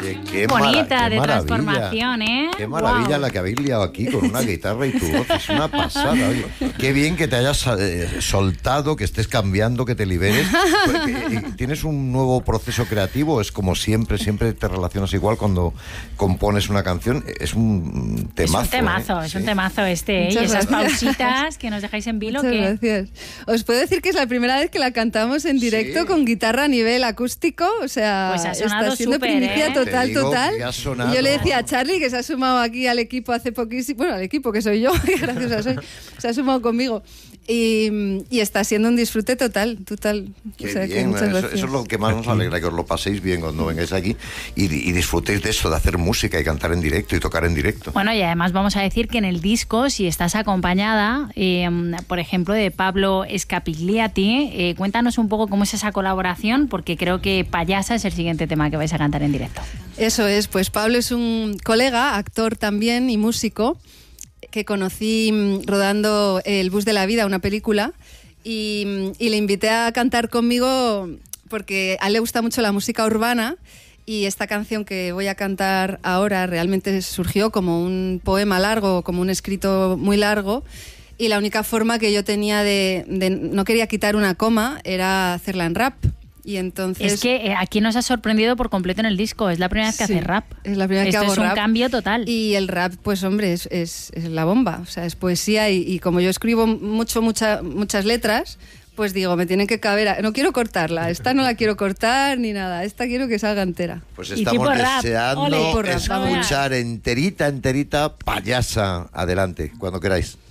Oye, qué bonita, qué de maravilla, transformación, ¿eh? Qué maravilla Wow. la que habéis liado aquí con una guitarra y tu voz. Es una pasada. Oye, qué bien que te hayas soltado, que estés cambiando, que te liberes. ¿Tienes un nuevo proceso creativo? Es como siempre te relacionas igual cuando compones una canción. Es un temazo. Es un temazo, ¿eh? es un temazo este. Y esas pausitas que nos dejáis en vilo. Muchas gracias. Os puedo decir que es la primera vez que la cantamos en directo con guitarra a nivel acústico. O sea, pues ha sonado está siendo súper, primicia total. Y yo le decía a Charlie, que se ha sumado aquí al equipo hace poquísimo, bueno, al equipo que soy yo, que graciosa soy, se ha sumado conmigo. Y está siendo un disfrute total. Qué o sea, bien, muchas gracias. Eso es lo que más nos alegra, que os lo paséis bien cuando vengáis aquí y disfrutéis de eso, de hacer música y cantar en directo y tocar en directo. Bueno, y además vamos a decir que en el disco, si estás acompañada, por ejemplo, de Pablo Scapigliati, cuéntanos un poco cómo es esa colaboración, porque creo que Payasa es el siguiente tema que vais a cantar en directo. Eso es, pues Pablo es un colega, actor también y músico, que conocí rodando El bus de la vida, una película, y le invité a cantar conmigo porque a él le gusta mucho la música urbana, y esta canción que voy a cantar ahora realmente surgió como un poema largo, como un escrito muy largo, y la única forma que yo tenía no quería quitar una coma, era hacerla en rap. Y entonces, es que aquí nos ha sorprendido por completo en el disco. Es la primera vez que hace rap. Es la primera vez que hago rap. Esto es un cambio total. Y el rap, pues hombre, es la bomba. O sea, es poesía y como yo escribo muchas letras, pues digo, me tienen que caber. No quiero cortarla. Esta no la quiero cortar ni nada. Esta quiero que salga entera. Pues estamos deseando escuchar enterita Payasa. Adelante, cuando queráis.